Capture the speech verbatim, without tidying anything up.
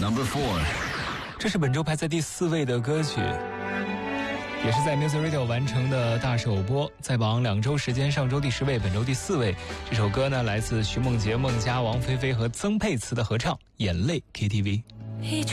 Number four， 这是本周排在第四位的歌曲，也是在 Music Radio 完成的大首播，在榜两周时间，上周第十位，本周第四位。这首歌呢，来自徐梦洁、孟佳、王菲菲和曾沛慈的合唱《眼泪 K T V》。 一